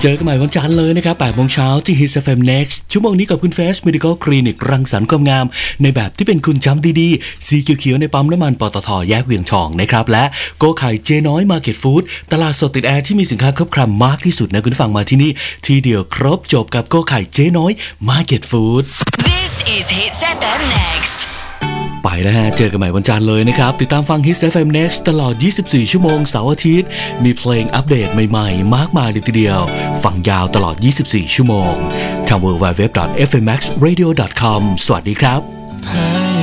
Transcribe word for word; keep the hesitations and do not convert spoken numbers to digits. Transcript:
เจอกันใหม่วันจันทร์เลยนะครับแปดโมงเช้าที่ Hit เอฟ เอ็ม Next ชั่วโมงนี้กับคุณ Face Medical Clinic รังสรรค์ความงามในแบบที่เป็นคุณจำดีๆสีเขียวๆในปั๊มน้ำมันปตท.แยกเวียงทองนะครับและโกไข่เจน้อยมาร์เก็ตฟู้ดตลาดสดติดแอร์ที่มีสินค้าครบครันมากที่สุดนะคุณฟังมาที่นี่ทีเดียวครบจบกับโกไข่เจน้อยมาร์เก็ตฟู้ด This is Hit เอฟ เอ็ม Next ไปแล้วฮะเจอกันใหม่วันจันทร์เลยนะครับติดตามฟัง Hit เอฟ เอ็ม Next ตลอดยี่สิบสี่ชั่วโมงเสาร์อาทิตย์มีเพลงอัปเดตใหม่ๆมากมายเลยทีเดียวฟังยาวตลอดยี่สิบสี่ชั่วโมงทาง ดับเบิลยู ดับเบิลยู ดับเบิลยู ดอท เอฟ เอ็ม เอ็กซ์ เรดิโอ ดอท คอม สวัสดีครับ